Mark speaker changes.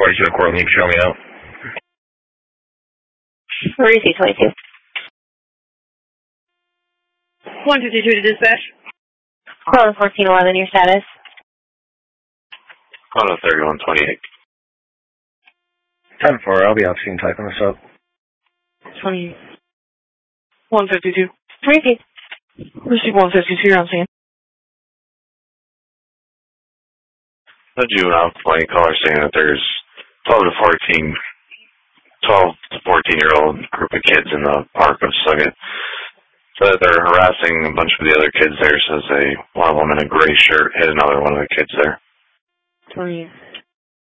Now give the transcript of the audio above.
Speaker 1: 42 to Courtney, show me out.
Speaker 2: Where is he, 22?
Speaker 3: 152 to dispatch.
Speaker 2: Call 1411, your status?
Speaker 4: Call 3128.
Speaker 1: 10-4, I'll be out scene typing this up.
Speaker 3: 152.
Speaker 2: Repeat.
Speaker 3: Receive 152, you're on scene.
Speaker 4: The juvenile complaint caller saying that there's 12 to 14-year-old group of kids in the park of Suggit. So that they're harassing a bunch of the other kids there. Says one of them in a gray shirt hit another one of the kids there.
Speaker 3: 3.